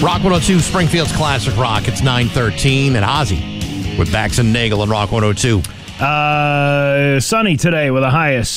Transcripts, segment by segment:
Rock 102, Springfield's Classic Rock. It's 9:13, and Ozzy with Bax and Nagel and Rock 102. Sunny today with a high of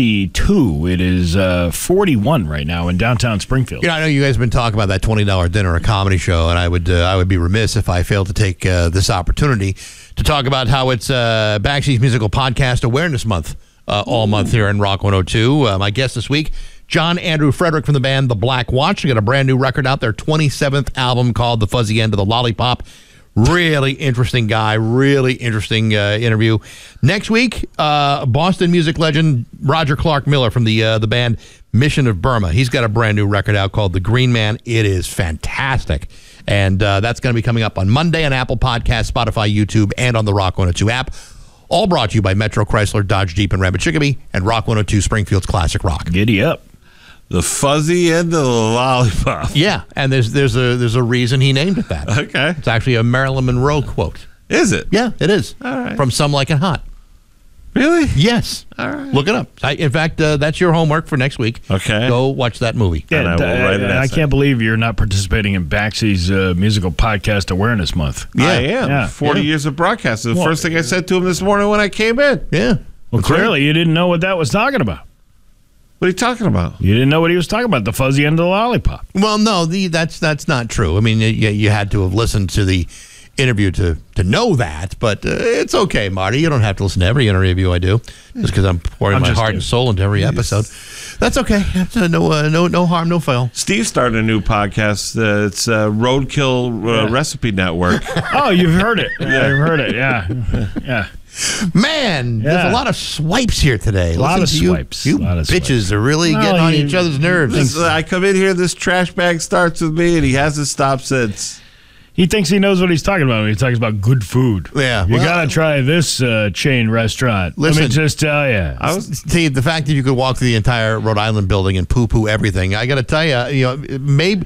62. It is 41 right now in downtown Springfield. You know, I know you guys have been talking about that $20 dinner, a comedy show, and I would be remiss if I failed to take this opportunity to talk about how it's Baxi's Musical Podcast Awareness Month all month here in Rock 102. My guest this week, John Andrew Frederick from the band The Black Watch. They got a brand new record out, their 27th album called The Fuzzy End of the Lollipop. Really interesting guy, really interesting interview. Next week, Boston music legend Roger Clark Miller from the band Mission of Burma. He's got a brand new record out called The Green Man. It is fantastic. And that's going to be coming up on Monday on Apple Podcasts, Spotify, YouTube, and on the Rock 102 app. All brought to you by Metro Chrysler, Dodge Jeep, and Rabbit Chickabee, and Rock 102 Springfield's Classic Rock. Giddy up. The Fuzzy End of the Lollipop. Yeah, and there's a reason he named it that. Okay. It's actually a Marilyn Monroe quote. Is it? Yeah, it is. All right. From Some Like It Hot. Really? Yes. All right. Look it up. In fact, that's your homework for next week. Okay. Go watch that movie. And I will write an I essay. can't believe you're not participating in Baxi's Musical Podcast Awareness Month. Yeah. I am. Yeah. 40 years of broadcasting. The first thing I said to him this morning when I came in. Yeah. Well, clearly you didn't know what that was talking about. What are you talking about? You didn't know what he was talking about, the fuzzy end of the lollipop. Well, no, that's not true. I mean, you had to have listened to the interview to know that, but it's okay, Marty. You don't have to listen to every interview I do, just because I'm pouring my heart and soul into every episode. That's okay. No harm, no foul. Steve started a new podcast. It's Roadkill Recipe Network. Oh, you've heard it. Yeah, you've heard it. Yeah. Yeah. Man, there's a lot of swipes here today. A lot of Listen to swipes. You A lot of bitches swipes. are really getting on each other's nerves. I come in here, this trash bag starts with me, and he hasn't stopped since. He thinks he knows what he's talking about when he talks about good food. Yeah, You well, got to try this chain restaurant. Listen, Let me just tell you. See, the fact that you could walk through the entire Rhode Island building and poo-poo everything, I got to tell you, maybe,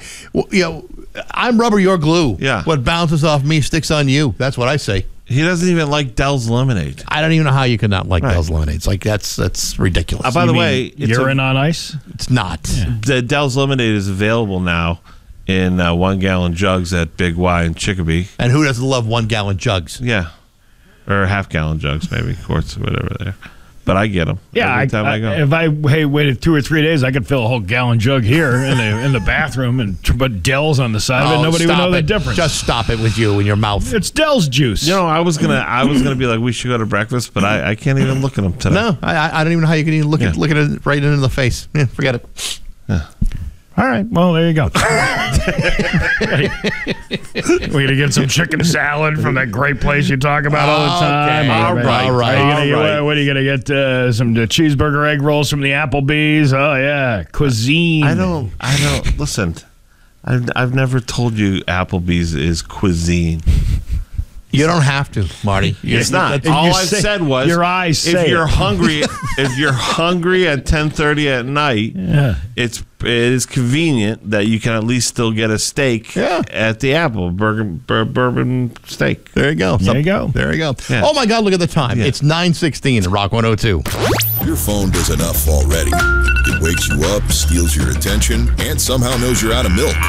I'm rubber, you're glue. Yeah. What bounces off me sticks on you. That's what I say. He doesn't even like Dell's Lemonade. I don't even know how you could not like Dell's Lemonade. It's like, that's ridiculous. By the You way, mean urine on ice? It's not. the Dell's Lemonade is available now in 1 gallon jugs at Big Y in Chickabee. And who doesn't love 1 gallon jugs? Yeah. Or half gallon jugs, maybe, quarts, whatever they are. But I get them every time I go. If I waited 2 or 3 days, I could fill a whole gallon jug here in the bathroom and put Dell's on the side of it. Nobody would know the difference. Just stop it with you in your mouth. It's Dell's juice. You know, I was gonna be like, we should go to breakfast, but I can't even look at them today. No, I don't even know how you can even look at it right into the face. Yeah, forget it. All right. Well, there you go. We're going to get some chicken salad from that great place you talk about all the time. Okay. All right. What are you going to get? Some cheeseburger egg rolls from the Applebee's? Oh, yeah. Cuisine. I don't. Listen, I've never told you Applebee's is cuisine. You don't have to, Marty. It's not. You All I say- said was, your eyes say if you're it. hungry, if you're hungry at 10:30 at night, it is convenient that you can at least still get a steak at the Apple bourbon steak. There you go. There you go. There you go. Yeah. Oh, my God, look at the time. Yeah. It's 9:16 at Rock 102. Your phone does enough already. It wakes you up, steals your attention, and somehow knows you're out of milk.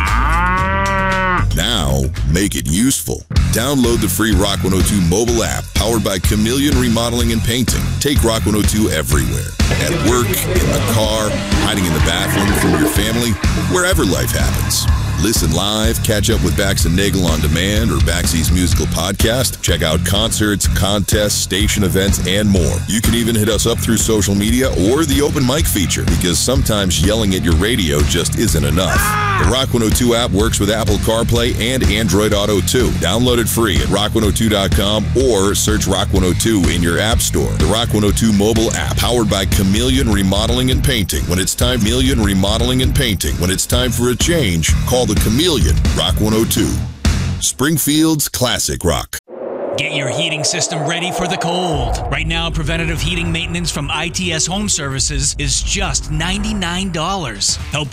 Now, make it useful. Download the free Rock 102 mobile app powered by Chameleon Remodeling and Painting. Take Rock 102 everywhere. At work, in the car, hiding in the bathroom from your family, wherever life happens. Listen live, catch up with Bax and Nagel on demand or Baxi's Musical Podcast. Check out concerts, contests, station events, and more. You can even hit us up through social media or the open mic feature, because sometimes yelling at your radio just isn't enough. The Rock 102 app works with Apple CarPlay and Android Auto too. Download it free at rock102.com or search Rock 102 in your app store. The Rock 102 mobile app, powered by Chameleon Remodeling and Painting. When it's time, Chameleon Remodeling and Painting. When it's time for a change, call the Chameleon. Rock 102. Springfield's Classic Rock. Get your heating system ready for the cold. Right now, preventative heating maintenance from ITS Home Services is just $99. Help